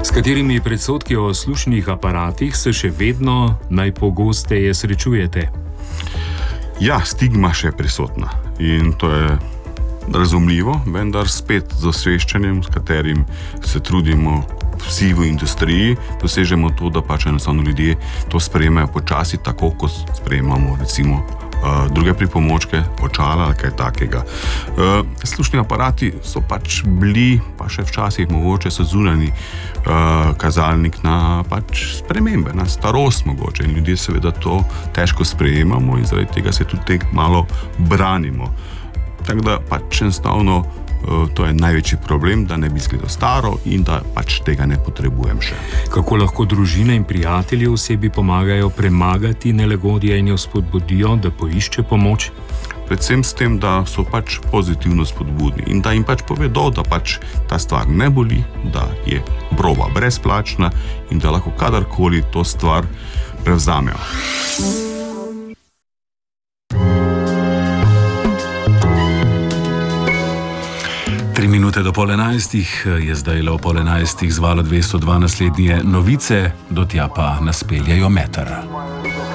S katerimi predsodki o slušnih aparatih se še vedno najpogosteje srečujete? Ja, stigma še je prisotna in to je razumljivo, vendar spet z osveščanjem, s katerim se trudimo vsi v industriji, dosežemo to, da pač enostavno ljudje to sprejemajo počasi, tako kot sprejemamo recimo druge pripomočke, očala ali kaj takega. Slušni aparati so pač bili, pa še včasih mogoče so zunanji kazalnik na pač spremembe, na starost mogoče in ljudje seveda to težko sprejemamo in zaradi tega se tudi malo branimo. Tako da pač enostavno to je največji problem, da ne bi izgledal staro in da pač tega ne potrebujem še. Kako lahko družine in prijatelji osebi pomagajo premagati nelagodje in jo spodbudijo, da poišče pomoč? Predvsem s tem, da so pač pozitivno spodbudni in da jim pač povedo, da pač ta stvar ne boli, da je proba brezplačna in da lahko kadarkoli to stvar prevzamejo. 3 minute do 10:30 je zdaj le o 10:30 z Vala 202 naslednje novice, do tja pa nas peljejo meter.